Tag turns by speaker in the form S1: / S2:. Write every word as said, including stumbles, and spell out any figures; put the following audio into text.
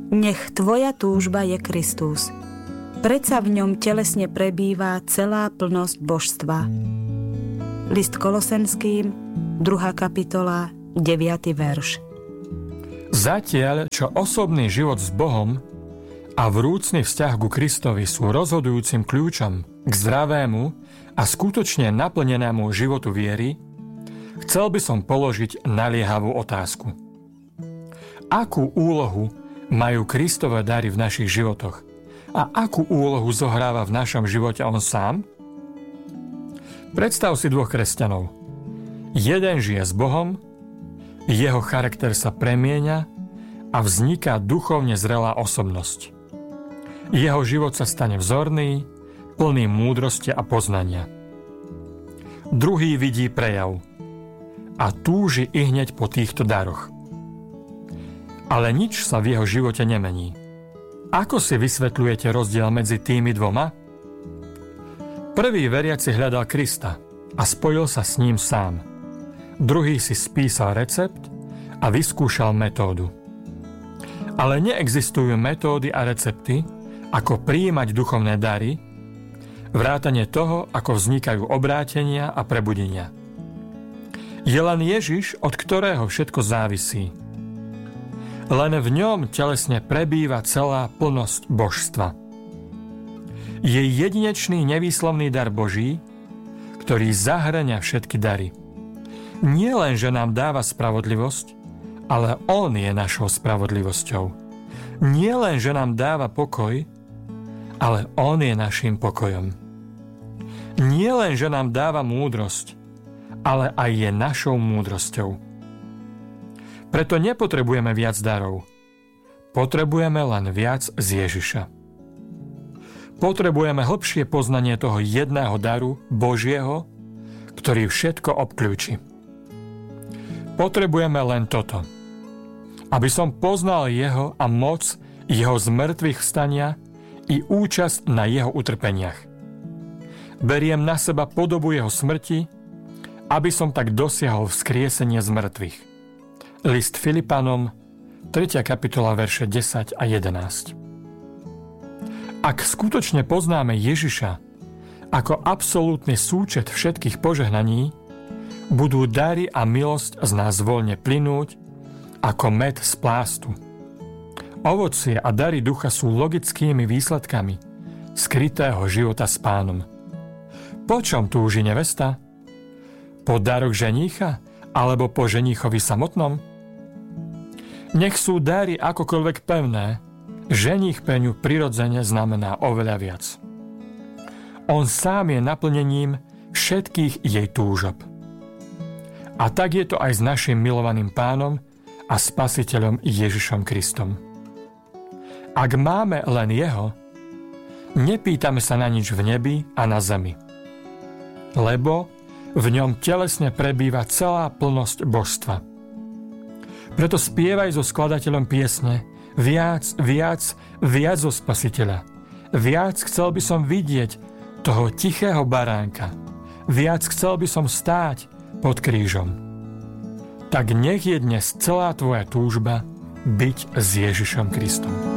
S1: Nech tvoja túžba je Kristus. Predsa v ňom telesne prebýva celá plnosť božstva. List Kolosenským, druhá kapitola, deviaty verš.
S2: Zatiaľ, čo osobný život s Bohom a vrúcny vzťah ku Kristovi sú rozhodujúcim kľúčom k zdravému a skutočne naplnenému životu viery, chcel by som položiť naliehavú otázku. Akú úlohu majú Kristove dary v našich životoch a akú úlohu zohráva v našom živote on sám? Predstav si dvoch kresťanov. Jeden žije s Bohom, jeho charakter sa premieňa a vzniká duchovne zrelá osobnosť. Jeho život sa stane vzorný, plný múdrosti a poznania. Druhý vidí prejav a túži ihneď po týchto daroch. Ale nič sa v jeho živote nemení. Ako si vysvetľujete rozdiel medzi tými dvoma? Prvý veriaci hľadal Krista a spojil sa s ním sám. Druhý si spísal recept a vyskúšal metódu. Ale neexistujú metódy a recepty, ako prijímať duchovné dary, vrátane toho, ako vznikajú obrátenia a prebudenia. Je len Ježiš, od ktorého všetko závisí. Len v ňom telesne prebýva celá plnosť božstva. Je jedinečný nevýslovný dar Boží, ktorý zahŕňa všetky dary. Nie len, že nám dáva spravodlivosť, ale on je našou spravodlivosťou. Nie len, že nám dáva pokoj, ale on je naším pokojom. Nie len, že nám dáva múdrosť, ale aj je našou múdrosťou. Preto nepotrebujeme viac darov. Potrebujeme len viac z Ježiša. Potrebujeme hlbšie poznanie toho jedného daru Božieho, ktorý všetko obkľúči. Potrebujeme len toto. Aby som poznal jeho a moc jeho zmrtvých vstania i účasť na jeho utrpeniach. Beriem na seba podobu jeho smrti, aby som tak dosiahol vzkriesenie z mŕtvych. List Filipanom, tretia kapitola, verše desať a jedenásť. Ak skutočne poznáme Ježiša ako absolútny súčet všetkých požehnaní, budú dary a milosť z nás voľne plynúť ako med z plástu. Ovocie a dary ducha sú logickými výsledkami skrytého života s Pánom. Po čom túži nevesta? Po daroch ženícha alebo po ženíchovi samotnom? Nech sú dary akokoľvek pevné, ženích pre ňu prirodzene znamená oveľa viac. On sám je naplnením všetkých jej túžob. A tak je to aj s našim milovaným Pánom a Spasiteľom Ježišom Kristom. Ak máme len jeho, nepýtame sa na nič v nebi a na zemi. Lebo v ňom telesne prebýva celá plnosť božstva. Preto spievaj so skladateľom piesne viac, viac, viac zo Spasiteľa. Viac chcel by som vidieť toho tichého baránka. Viac chcel by som stáť pod krížom. Tak nech je dnes celá tvoja túžba byť s Ježišom Kristom.